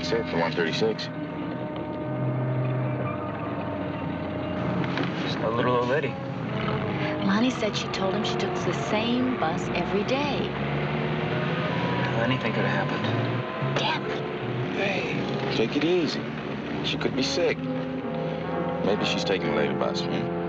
said, the 136. Just a little old lady. Lonnie said she told him she took the same bus every day. Well, anything could have happened. Damn it. Hey, take it easy. She could be sick. Maybe she's taking the later bus, hmm?